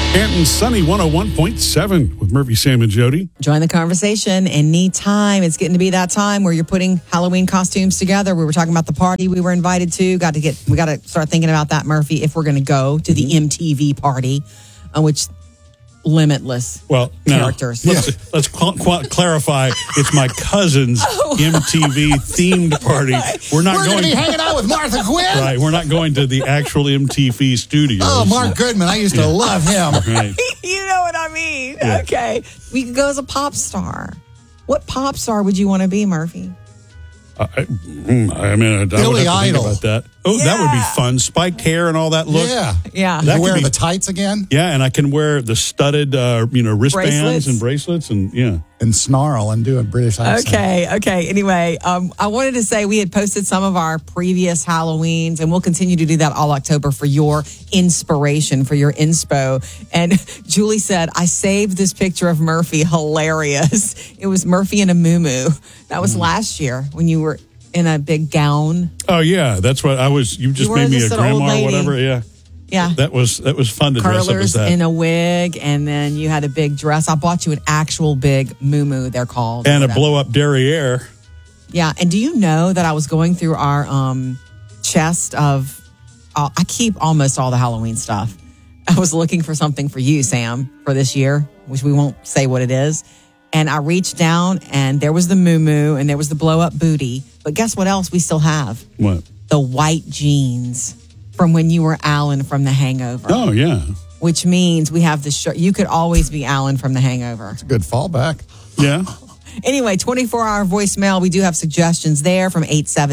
Canton Sunny 101.7 with Murphy, Sam, and Jody. Join the conversation anytime. It's getting to be that time where you're putting Halloween costumes together. We were talking about the party we were invited to. We got to start thinking about that, Murphy, if we're going to go to the MTV party, which limitless characters. Let's clarify. It's my cousin's MTV themed party. We're going to be hanging out with Martha Quinn. Right. We're not going to the actual MTV studios. Oh, Mark Goodman. I used to love him. Right. You know what I mean? Yeah. Okay. We could go as a pop star. What pop star would you want to be, Murphy? I would have to Billy think Idol. about that. Oh, that would be fun. Spiked hair and all that look. Yeah. You wear the tights again? Yeah, and I can wear the studded, wristbands and bracelets and snarl and do a British accent. Okay. Anyway, I wanted to say we had posted some of our previous Halloweens, and we'll continue to do that all October for your inspiration, for your inspo. And Julie said, I saved this picture of Murphy. Hilarious. It was Murphy in a muumuu. That was last year when you were in a big gown. Oh, yeah. That's what I was. You just made me a grandma or whatever. Yeah. Yeah. That was fun to dress up as that. In a wig, and then you had a big dress. I bought you an actual big muumuu, they're called. And a blow-up derriere. Yeah. And do you know that I was going through our chest of, I keep almost all the Halloween stuff. I was looking for something for you, Sam, for this year, which we won't say what it is. And I reached down, and there was the muumuu, and there was the blow-up booty. But guess what else we still have? What? The white jeans from when you were Alan from The Hangover. Oh, yeah. Which means we have the shirt. You could always be Alan from The Hangover. It's a good fallback. Yeah. Anyway, 24-hour voicemail. We do have suggestions there from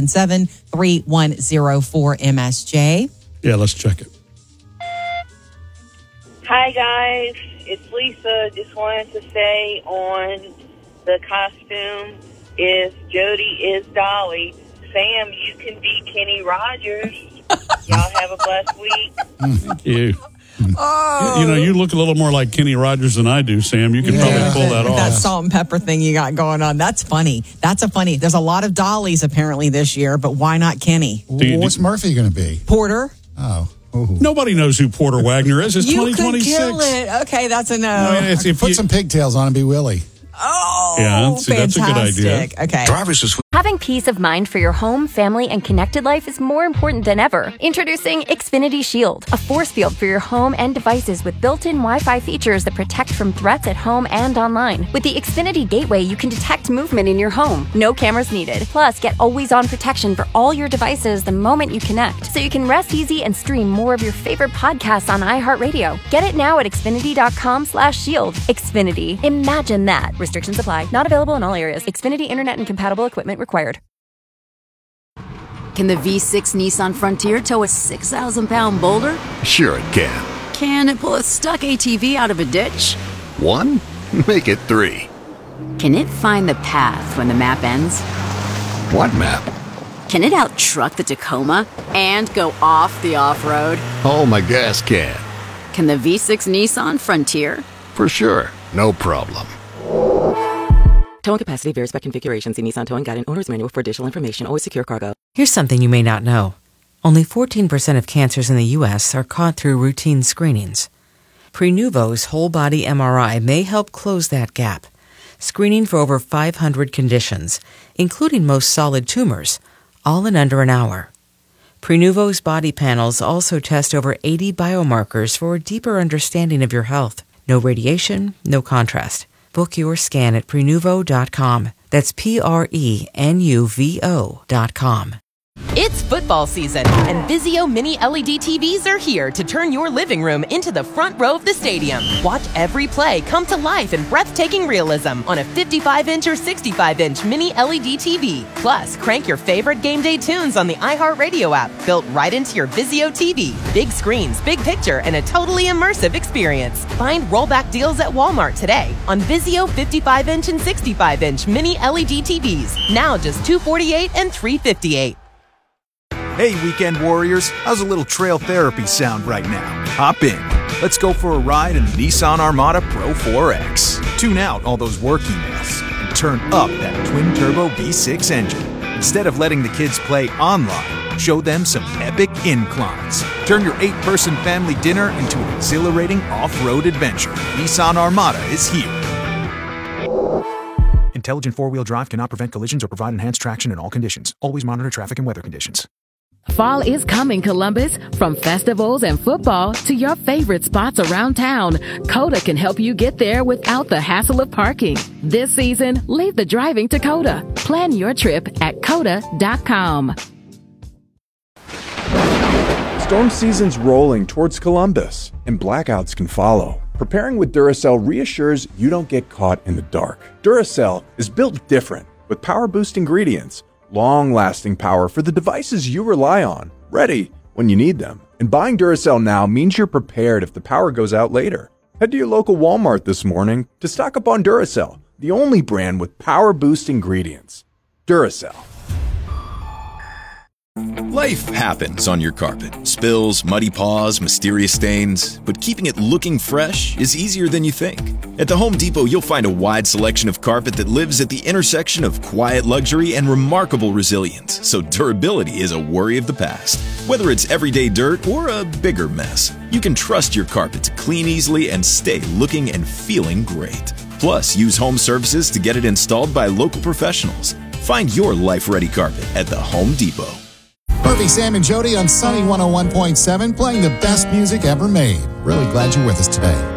877-3104-MSJ. Yeah, let's check it. Hi, guys. It's Lisa. Just wanted to say on the costume, if Jody is Dolly, Sam, you can be Kenny Rogers. Y'all have a blessed week. Thank you. Oh. You look a little more like Kenny Rogers than I do, Sam. You can probably pull that off. That salt and pepper thing you got going on. That's funny. There's a lot of Dollies apparently this year, but why not Kenny? What's Murphy going to be? Porter. Oh. Ooh. Nobody knows who Porter Wagner is. It's 2026. You could kill it. Okay, that's a no. Put some pigtails on and be Willie. Oh, yeah, fantastic. That's a good idea. Okay. Having peace of mind for your home, family, and connected life is more important than ever. Introducing Xfinity Shield, a force field for your home and devices with built-in Wi-Fi features that protect from threats at home and online. With the Xfinity Gateway, you can detect movement in your home. No cameras needed. Plus, get always-on protection for all your devices the moment you connect, so you can rest easy and stream more of your favorite podcasts on iHeartRadio. Get it now at Xfinity.com/shield. Xfinity. Imagine that. Restrictions apply. Not available in all areas. Xfinity Internet and compatible equipment required. Can the V6 Nissan Frontier tow a 6,000-pound boulder? Sure it can. Can it pull a stuck ATV out of a ditch? 1? Make it 3. Can it find the path when the map ends? What map? Can it out-truck the Tacoma and go off the off-road? Oh, my gas can. Can the V6 Nissan Frontier? For sure. No problem. Towing capacity varies by configuration. See Nissan Towing Guide and Owner's Manual for additional information. Always secure cargo. Here's something you may not know. Only 14% of cancers in the U.S. are caught through routine screenings. Prenuvo's whole-body MRI may help close that gap, screening for over 500 conditions, including most solid tumors, all in under an hour. Prenuvo's body panels also test over 80 biomarkers for a deeper understanding of your health. No radiation, no contrast. Book your scan at Prenuvo.com. That's Prenuvo.com. It's football season, and Vizio Mini LED TVs are here to turn your living room into the front row of the stadium. Watch every play come to life in breathtaking realism on a 55-inch or 65-inch Mini LED TV. Plus, crank your favorite game day tunes on the iHeartRadio app, built right into your Vizio TV. Big screens, big picture, and a totally immersive experience. Find rollback deals at Walmart today on Vizio 55-inch and 65-inch Mini LED TVs. Now just $248 and $358. Hey, weekend warriors, how's a little trail therapy sound right now? Hop in. Let's go for a ride in the Nissan Armada Pro 4X. Tune out all those work emails and turn up that twin-turbo V6 engine. Instead of letting the kids play online, show them some epic inclines. Turn your 8-person family dinner into an exhilarating off-road adventure. Nissan Armada is here. Intelligent four-wheel drive cannot prevent collisions or provide enhanced traction in all conditions. Always monitor traffic and weather conditions. Fall is coming, Columbus. From festivals and football to your favorite spots around town, Coda can help you get there without the hassle of parking. This season, leave the driving to Coda. Plan your trip at Coda.com. Storm season's rolling towards Columbus, and blackouts can follow. Preparing with Duracell reassures you don't get caught in the dark. Duracell is built different, with power-boost ingredients, long-lasting power for the devices you rely on, ready when you need them. And buying Duracell now means you're prepared if the power goes out later. Head to your local Walmart this morning to stock up on Duracell, the only brand with power-boost ingredients. Duracell. Life happens on your carpet. Spills, muddy paws, mysterious stains. But keeping it looking fresh is easier than you think. At the Home Depot, you'll find a wide selection of carpet that lives at the intersection of quiet luxury and remarkable resilience. So durability is a worry of the past. Whether it's everyday dirt or a bigger mess, you can trust your carpet to clean easily and stay looking and feeling great. Plus, use home services to get it installed by local professionals. Find your life-ready carpet at the Home Depot. Murphy, Sam, and Jody on Sunny 101.7, playing the best music ever made. Really glad you're with us today.